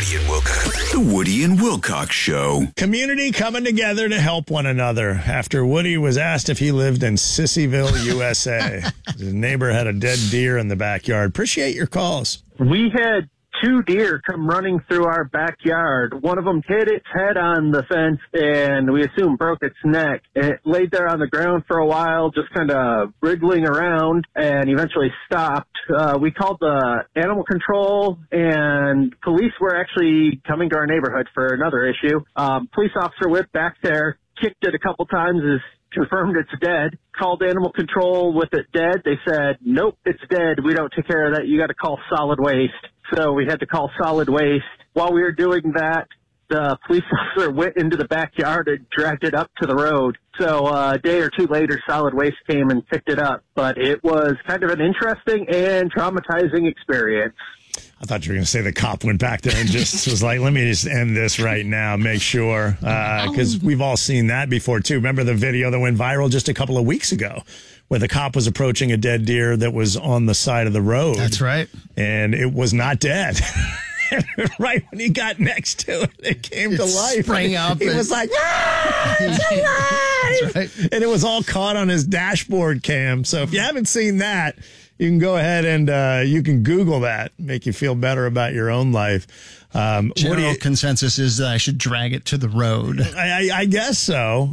Woody and Wilcox. The Woody and Wilcox Show. Community coming together to help one another after Woody was asked if he lived in Sissyville, USA. His neighbor had a dead deer in the backyard. Appreciate your calls. We had 2 deer come running through our backyard. One of them hit its head on the fence and we assume broke its neck. It laid there on the ground for a while, just kind of wriggling around, and eventually stopped. We called the animal control, and police were actually coming to our neighborhood for another issue. Police officer went back there, kicked it a couple times, confirmed it's dead, called animal control with it dead. They said, nope, it's dead. We don't take care of that. You got to call solid waste. So we had to call solid waste. While we were doing that, the police officer went into the backyard and dragged it up to the road. So a day or two later, solid waste came and picked it up. But it was kind of an interesting and traumatizing experience. I thought you were going to say the cop went back there and just was like, let me just end this right now, make sure. Because we've all seen that before, too. Remember the video that went viral just a couple of weeks ago where the cop was approaching a dead deer that was on the side of the road. That's right. And it was not dead. Right when he got next to it, it came to life. Sprang up. He was like, ah, it's alive! That's right. And it was all caught on his dashboard cam. So if you haven't seen that, you can go ahead and you can Google that, make you feel better about your own life. General consensus is that I should drag it to the road. I guess so.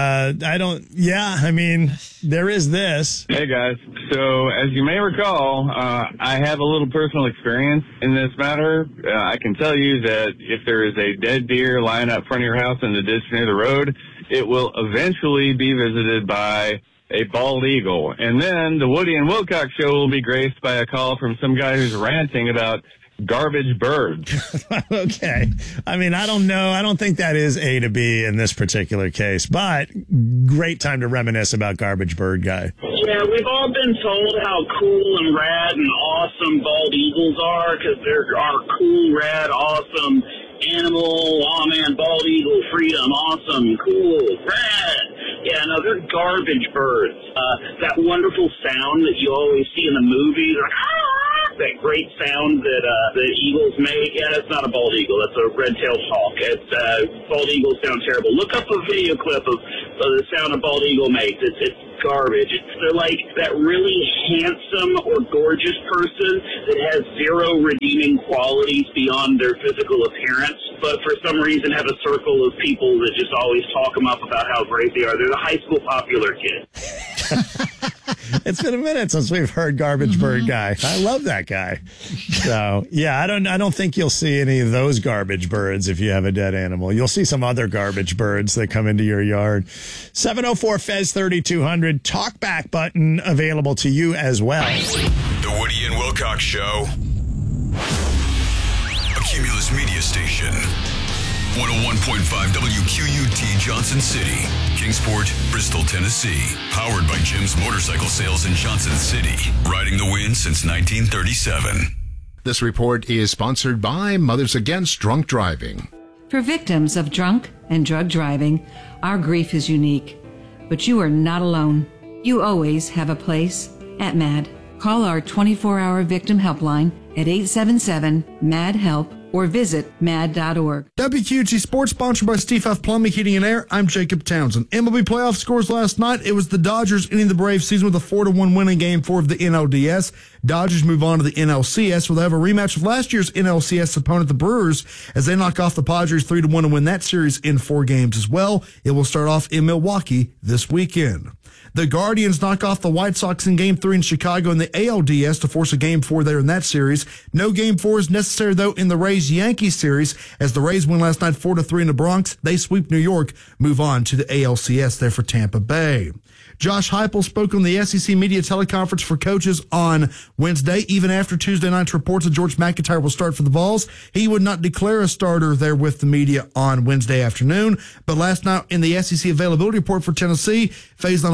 I mean, there is this. Hey, guys. So, as you may recall, I have a little personal experience in this matter. I can tell you that if there is a dead deer lying out front of your house in the ditch near the road, it will eventually be visited by a bald eagle. And then the Woody and Wilcox Show will be graced by a call from some guy who's ranting about garbage birds. Okay. I mean, I don't know. I don't think that is A to B in this particular case, but great time to reminisce about garbage bird guy. Yeah, we've all been told how cool and rad and awesome bald eagles are because they're our cool, rad, awesome animal. Oh, man, bald eagle, freedom, awesome, cool, rad. Yeah, no, they're garbage birds. That wonderful sound that you always see in the movies, like, that great sound that the eagles make. Yeah, that's not a bald eagle. That's a red-tailed hawk. Bald eagles sound terrible. Look up a video clip of the sound a bald eagle makes. It's garbage. They're like that really handsome or gorgeous person that has zero redeeming qualities beyond their physical appearance, but for some reason have a circle of people that just always talk them up about how great they are. They're the high school popular kid. It's been a minute since we've heard garbage bird guy. I love that guy. So yeah, I don't think you'll see any of those garbage birds if you have a dead animal. You'll see some other garbage birds that come into your yard. 704-FEZ-3200 talkback button available to you as well. The Woody and Wilcox Show. A Cumulus Media Station. 101.5 WQUT Johnson City, Kingsport, Bristol, Tennessee. Powered by Jim's Motorcycle Sales in Johnson City. Riding the wind since 1937. This report is sponsored by Mothers Against Drunk Driving. For victims of drunk and drug driving, our grief is unique. But you are not alone. You always have a place at MAD. Call our 24-hour victim helpline at 877-MAD-HELP or visit mad.org. WQT Sports, sponsored by Steve Huff Plumbing, Heating and Air. I'm Jacob Townsend. MLB playoff scores last night. It was the Dodgers ending the Braves season with a 4-1 win in Game 4 of the NLDS. Dodgers move on to the NLCS, where they have a rematch of last year's NLCS opponent, the Brewers, as they knock off the Padres 3-1 and win that series in 4 games as well. It will start off in Milwaukee this weekend. The Guardians knock off the White Sox in Game 3 in Chicago in the ALDS to force a Game 4 there in that series. No Game 4 is necessary, though, in the Rays-Yankees series, as the Rays win last night 4-3 in the Bronx. They sweep New York, move on to the ALCS there for Tampa Bay. Josh Heupel spoke on the SEC media teleconference for coaches on Wednesday, even after Tuesday night's reports that George McIntyre will start for the Vols. He would not declare a starter there with the media on Wednesday afternoon, but last night in the SEC availability report for Tennessee, Faison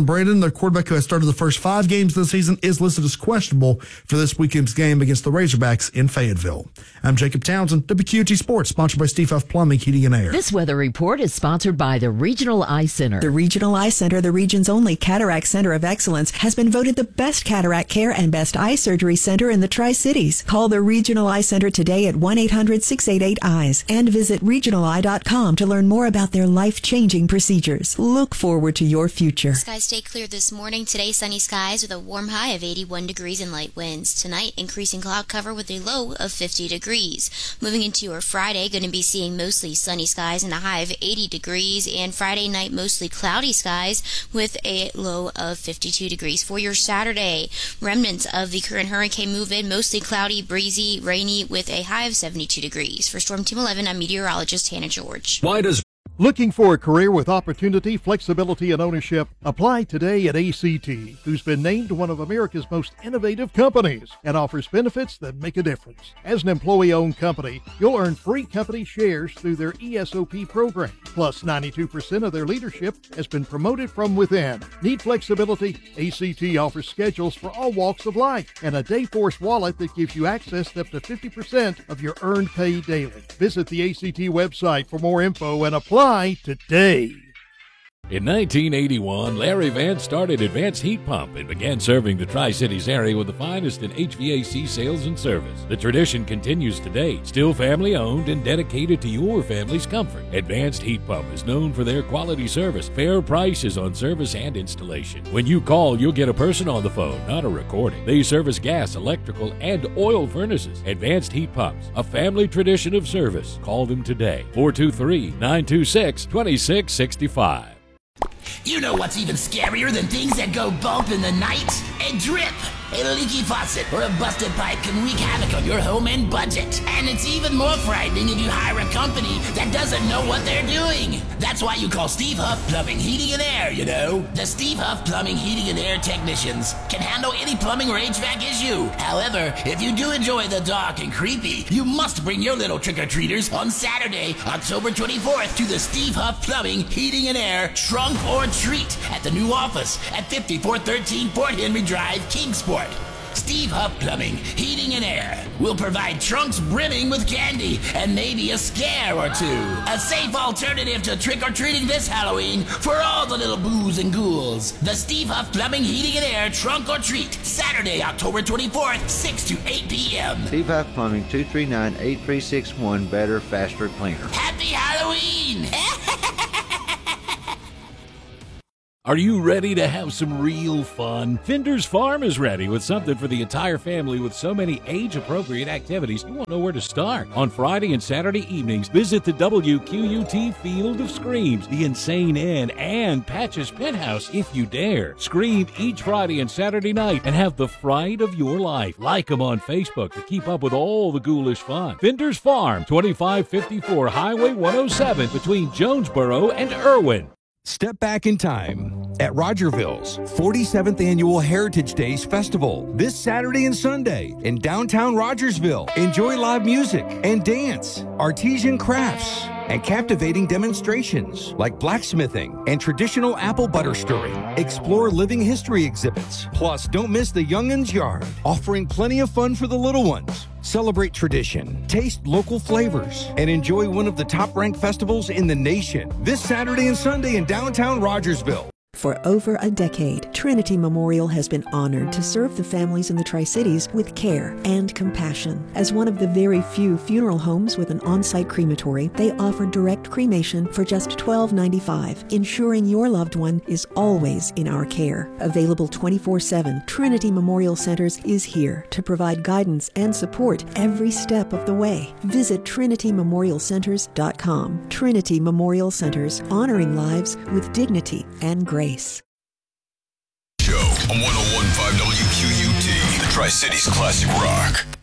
Jalen Brandon, their quarterback who has started the first 5 games of the season, is listed as questionable for this weekend's game against the Razorbacks in Fayetteville. I'm Jacob Townsend, WQT Sports, sponsored by Steve Huff Plumbing, Heating and Air. This weather report is sponsored by the Regional Eye Center. The Regional Eye Center, the region's only cataract center of excellence, has been voted the best cataract care and best eye surgery center in the Tri-Cities. Call the Regional Eye Center today at 1-800-688-EYES and visit regionaleye.com to learn more about their life-changing procedures. Look forward to your future. Skies stay clear this morning. Today, sunny skies with a warm high of 81 degrees and light winds. Tonight, increasing cloud cover with a low of 50 degrees. Moving into your Friday, going to be seeing mostly sunny skies and a high of 80 degrees. And Friday night, mostly cloudy skies with a low of 52 degrees. For your Saturday, remnants of the current hurricane move in, mostly cloudy, breezy, rainy with a high of 72 degrees. For Storm Team 11, I'm meteorologist Hannah George. Looking for a career with opportunity, flexibility, and ownership? Apply today at ACT, who's been named one of America's most innovative companies and offers benefits that make a difference. As an employee-owned company, you'll earn free company shares through their ESOP program. Plus, 92% of their leadership has been promoted from within. Need flexibility? ACT offers schedules for all walks of life and a Dayforce wallet that gives you access to up to 50% of your earned pay daily. Visit the ACT website for more info and apply today. In 1981, Larry Vance started Advanced Heat Pump and began serving the Tri-Cities area with the finest in HVAC sales and service. The tradition continues today, still family-owned and dedicated to your family's comfort. Advanced Heat Pump is known for their quality service, fair prices on service and installation. When you call, you'll get a person on the phone, not a recording. They service gas, electrical, and oil furnaces. Advanced Heat Pumps, a family tradition of service. Call them today, 423-926-2665. You know what's even scarier than things that go bump in the night? A drip, a leaky faucet, or a busted pipe can wreak havoc on your home and budget. And it's even more frightening if you hire a company that doesn't know what they're doing. That's why you call Steve Huff Plumbing, Heating and Air, you know. The Steve Huff Plumbing, Heating and Air technicians can handle any plumbing or HVAC issue. However, if you do enjoy the dark and creepy, you must bring your little trick-or-treaters on Saturday, October 24th to the Steve Huff Plumbing, Heating and Air Trunk or Treat at the new office at 5413 Fort Henry Drive, Kingsport. Steve Huff Plumbing, Heating and Air will provide trunks brimming with candy and maybe a scare or two. A safe alternative to trick-or-treating this Halloween for all the little boos and ghouls. The Steve Huff Plumbing, Heating and Air Trunk or Treat, Saturday, October 24th, 6 to 8 p.m. Steve Huff Plumbing, 239-8361, better, faster, cleaner. Happy Halloween! Are you ready to have some real fun? Finder's Farm is ready with something for the entire family with so many age-appropriate activities you won't know where to start. On Friday and Saturday evenings, visit the WQUT Field of Screams, the Insane Inn, and Patch's Penthouse if you dare. Scream each Friday and Saturday night and have the fright of your life. Like them on Facebook to keep up with all the ghoulish fun. Finder's Farm, 2554 Highway 107 between Jonesboro and Irwin. Step back in time at Rogerville's 47th Annual Heritage Days Festival this Saturday and Sunday in downtown Rogersville. Enjoy live music and dance, artisan crafts, and captivating demonstrations like blacksmithing and traditional apple butter stirring. Explore living history exhibits. Plus, don't miss the Young'uns Yard, offering plenty of fun for the little ones. Celebrate tradition, taste local flavors, and enjoy one of the top-ranked festivals in the nation this Saturday and Sunday in downtown Rogersville. For over a decade, Trinity Memorial has been honored to serve the families in the Tri-Cities with care and compassion. As one of the very few funeral homes with an on-site crematory, they offer direct cremation for just $12.95, ensuring your loved one is always in our care. Available 24/7, Trinity Memorial Centers is here to provide guidance and support every step of the way. Visit TrinityMemorialCenters.com. Trinity Memorial Centers, honoring lives with dignity and grace. Show on 101.5 WQUT, the Tri-Cities Classic Rock.